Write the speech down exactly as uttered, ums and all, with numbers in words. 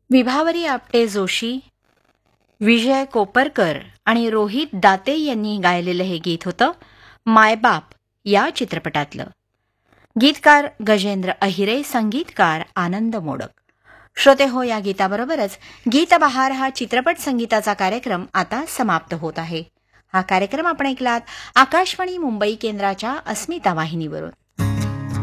विभावरी आपटे जोशी, विजय कोपरकर आणि रोहित दाते यांनी गायलेलं हे गीत होतं मायबाप या चित्रपटातलं. गीतकार गजेंद्र अहिरे, संगीतकार आनंद मोडक. श्रोते हो, या गीताबरोबरच गीतबहार हा चित्रपट संगीताचा कार्यक्रम आता समाप्त होत आहे. हा कार्यक्रम आपण ऐकलात आकाशवाणी मुंबई केंद्राच्या अस्मिता वाहिनीवरून.